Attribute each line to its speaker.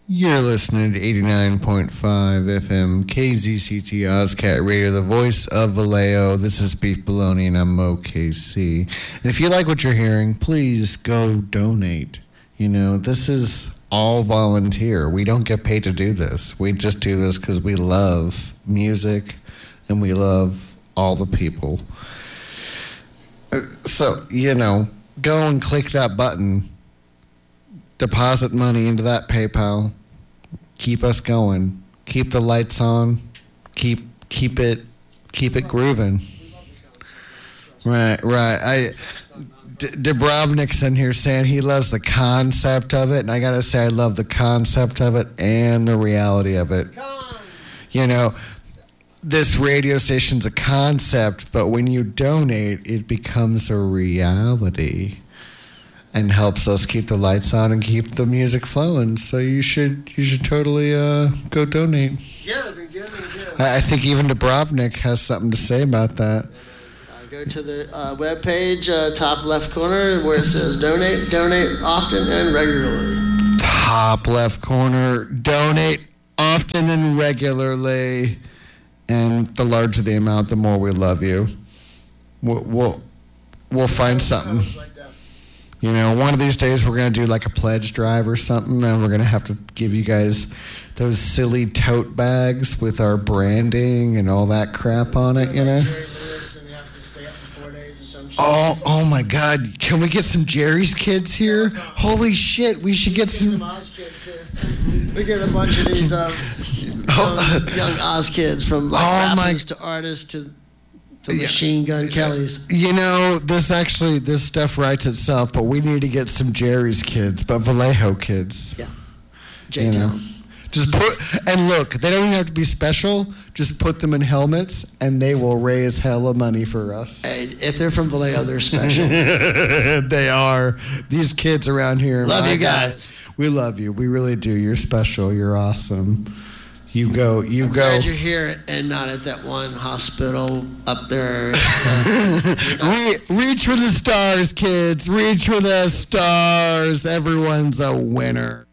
Speaker 1: You're listening to 89.5 FM KZCT Ozcat Radio, the voice of Vallejo. This is Beef Baloney, and I'm OKC. And if you like what you're hearing, please go donate. You know, this is all volunteer. We don't get paid to do this. We just do this because we love music and we love all the people. So, you know, go and click that button. Deposit money into that PayPal. Keep us going. Keep the lights on. Keep it grooving. Right. Dubrovnik's in here saying he loves the concept of it, and I gotta say I love the concept of it and the reality of it. You know, this radio station's a concept, but when you donate, it becomes a reality. And helps us keep the lights on and keep the music flowing. So you should totally go donate. Give. I think even Dubrovnik has something to say about that.
Speaker 2: Go to the webpage, top left corner, where it says donate. Donate often and regularly.
Speaker 1: Top left corner, donate often and regularly. And the larger the amount, the more we love you. We'll find something. You know, one of these days we're going to do like a pledge drive or something, and we're going to have to give you guys those silly tote bags with our branding and all that crap on it, you know? Oh my God. Can we get some Jerry's Kids here? Holy shit, we should get some
Speaker 2: Oz Kids here. We get a bunch of these young Oz Kids, from like rappers to artists to Machine Gun Kellys.
Speaker 1: You know, this stuff writes itself, but we need to get some Jerry's Kids, but Vallejo kids.
Speaker 2: Yeah. J-Town.
Speaker 1: Just and look, they don't even have to be special. Just put them in helmets, and they will raise hella money for us.
Speaker 2: Hey, if they're from Vallejo, they're special.
Speaker 1: They are. These kids around here.
Speaker 2: Love you guys.
Speaker 1: We love you. We really do. You're special. You're awesome. I'm glad
Speaker 2: you're here and not at that one hospital up there.
Speaker 1: Reach for the stars, kids. Reach for the stars. Everyone's a winner.